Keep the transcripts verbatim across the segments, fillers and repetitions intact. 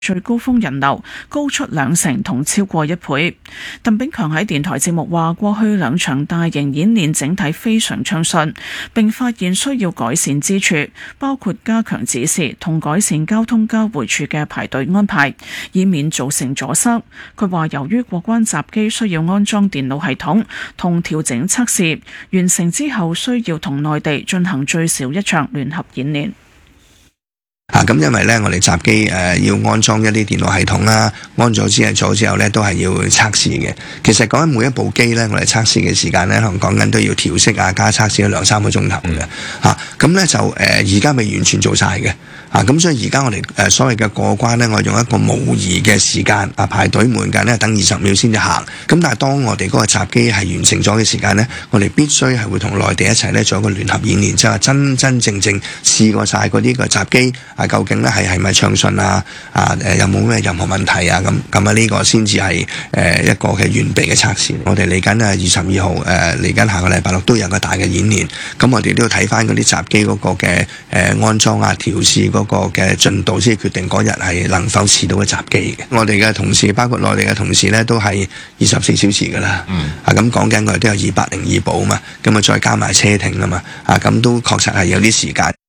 最高峰人流高出兩成同超過一倍。鄧炳強喺電台節目話，過去兩場大型演練整體非常暢順，並發現需要改善之處，包括加強指示同改善交通交匯處嘅排隊安排，以免造成阻塞。佢話由於過關閘機需要安裝電腦系統同調整測試，完成之後需要同內地進行最少一場聯合演練。 啊，咁因為咧，我哋閘機誒要安裝一啲電腦系統啦，安咗之後咗之後咧，都係要測試嘅。其實講緊每一部機咧，我哋測試嘅時間咧，可能講緊都要調色啊，加測試兩三個鐘頭嘅。嚇，咁咧就誒而家未完全做晒嘅。啊，咁所以而家我哋誒所謂嘅過關咧，我用一個模擬嘅時間啊，排隊門間咧等二十秒先至行。咁但係當我哋嗰個閘機係完成咗嘅時間咧，我哋必須係會同內地一齊咧做一個聯合演練，即係話真真正正試過晒嗰啲個閘機啊，究竟咧係係咪暢順啊？啊誒有冇咩任何問題啊？咁咁啊呢個先至係誒一個嘅完備嘅測試。我哋嚟緊啊二十二號誒嚟緊下個禮拜六都有個大嘅演練，咁我哋都要睇翻嗰啲閘機嗰個嘅誒安裝啊調試嗰個嘅進度，先決定嗰日係能否試到嘅閘機嘅。我哋嘅同事包括內地嘅同事咧，都係二十四小時噶啦。嗯。啊咁講緊我哋都有二百零二部啊嘛，咁啊再加埋車停啊嘛，啊咁都確實係有啲時間。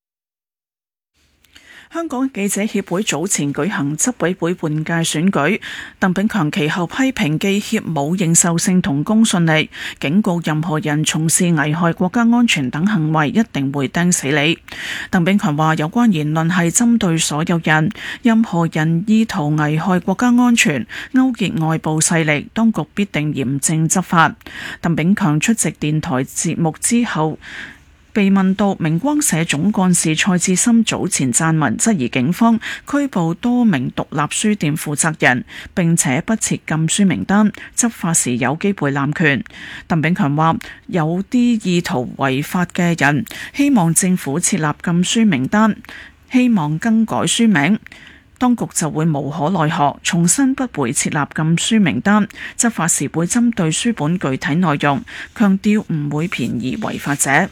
香港記者協會早前舉行執委會換屆選舉，鄧炳強其後批評記協冇認受性同公信力，警告任何人從事危害國家安全等行為一定會釘死你。鄧炳強話有關言論係針對所有人，任何人意圖危害國家安全、勾結外部勢力，當局必定嚴正執法。鄧炳強出席電台節目之後，被問到明光社總幹事蔡志森早前撰文質疑警方拘捕多名獨立書店負責人，並且不設禁書名單，執法時有機會濫權。鄧炳強話有啲意圖違法嘅人希望政府設立禁書名單，希望更改書名，當局就會無可奈何，重申不會設立禁書名單，執法時會針對書本具體內容，強調唔會便宜違法者。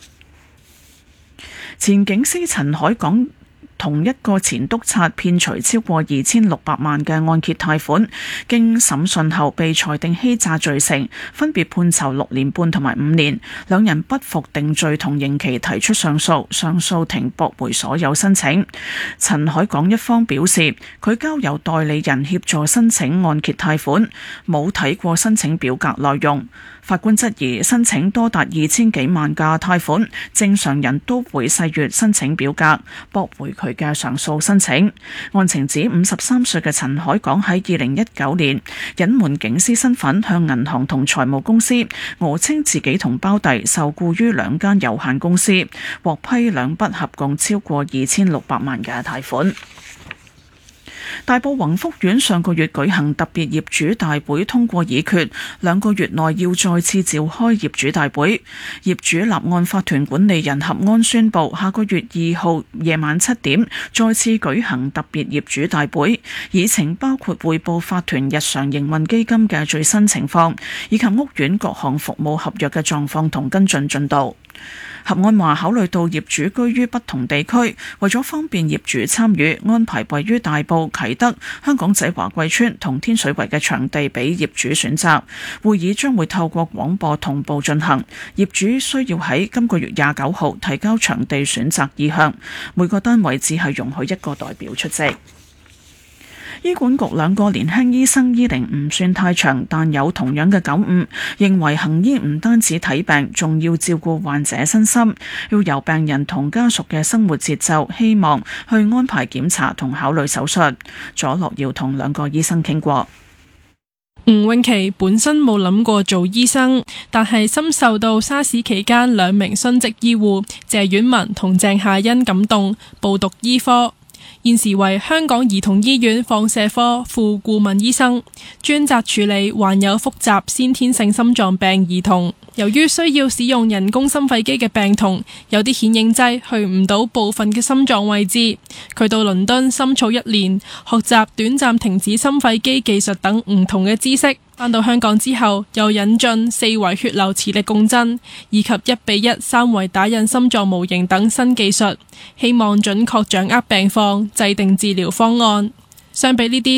前警司陳海港同一個前督察騙取超過二千六百萬嘅按揭貸款，經審訊後被裁定欺詐罪成，分別判囚六年半同埋五年。兩人不服定罪同刑期提出上訴，上訴庭駁回所有申請。陳海港一方表示，佢交由代理人協助申請按揭貸款，冇睇過申請表格內容。法官質疑申請多達二千幾萬嘅貸款，正常人都會細閱申請表格，駁回佢嘅上訴申請。案情指五十三歲嘅陳海港喺二零一九年隱瞞警司身份，向銀行同財務公司訛稱自己同胞弟受僱於兩間有限公司，獲批兩筆合共超過二千六百萬嘅貸款。大埔宏福苑上個月舉行特別業主大會，通過議決，兩個月內要再次召開業主大會。業主立案法團管理人合安宣布，下個月二號夜晚七點再次舉行特別業主大會，議程包括匯報法團日常營運基金嘅最新情況，以及屋苑各項服務合約嘅狀況同跟進進度。合安話考慮到業主居於不同地區，為咗方便業主參與，安排位於大埔、啟德、香港仔華貴村同天水圍嘅場地俾業主選擇。會議將會透過廣播同步進行，業主需要喺今個月廿九號提交場地選擇意向，每個單位只係容許一個代表出席。醫管局兩個年輕醫生醫齡唔算太長，但有同樣嘅感悟，認為行醫唔單止睇病，仲要照顧患者身心，要由病人同家屬嘅生活節奏，希望去安排檢查同考慮手術。左樂耀同兩個醫生傾過。 吳永琪本身冇諗過做醫生，但係深受到沙士期間兩名殉職醫護謝婉文同鄭夏欣感動，報讀醫科。現時為香港兒童醫院放射科副顧問醫生，專責處理患有複雜先天性心臟病兒童。由於需要使用人工心肺機嘅病童，有啲顯影劑去唔到部分嘅心臟位置，佢到倫敦深造一年，學習短暫停止心肺機技術等唔同嘅知識。返到香港之後，又引進四維血流磁力共振以及一比一三維打印心臟模型等新技術，希望準確掌握病況，制定治療方案。相比呢啲